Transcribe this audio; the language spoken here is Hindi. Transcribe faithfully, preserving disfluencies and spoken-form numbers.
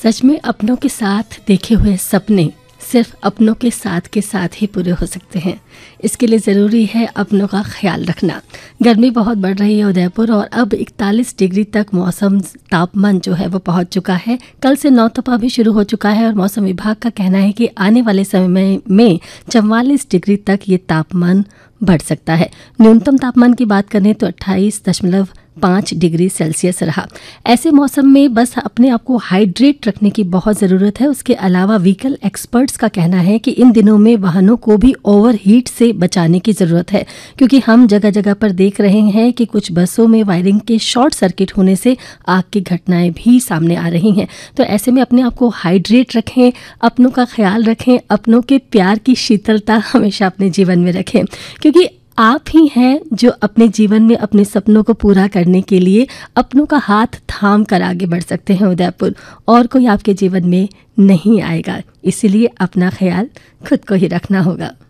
सच में अपनों के साथ देखे हुए सपने सिर्फ अपनों के साथ के साथ ही पूरे हो सकते हैं। इसके लिए ज़रूरी है अपनों का ख्याल रखना। गर्मी बहुत बढ़ रही है उदयपुर और अब इकतालीस डिग्री तक मौसम तापमान जो है वो पहुंच चुका है। कल से नौतपा भी शुरू हो चुका है और मौसम विभाग का कहना है कि आने वाले समय में चवालीस डिग्री तक ये तापमान बढ़ सकता है। न्यूनतम तापमान की बात करें तो अट्ठाईस दशमलव पाँच डिग्री सेल्सियस रहा। ऐसे मौसम में बस अपने आप को हाइड्रेट रखने की बहुत ज़रूरत है। उसके अलावा व्हीकल एक्सपर्ट्स का कहना है कि इन दिनों में वाहनों को भी ओवर हीट से बचाने की ज़रूरत है, क्योंकि हम जगह जगह पर देख रहे हैं कि कुछ बसों में वायरिंग के शॉर्ट सर्किट होने से आग की घटनाएं भी सामने आ रही हैं। तो ऐसे में अपने आप को हाइड्रेट रखें, अपनों का ख्याल रखें, अपनों के प्यार की शीतलता हमेशा अपने जीवन में रखें, क्योंकि आप ही हैं जो अपने जीवन में अपने सपनों को पूरा करने के लिए अपनों का हाथ थाम कर आगे बढ़ सकते हैं उदयपुर, और कोई आपके जीवन में नहीं आएगा। इसीलिए अपना ख्याल खुद को ही रखना होगा।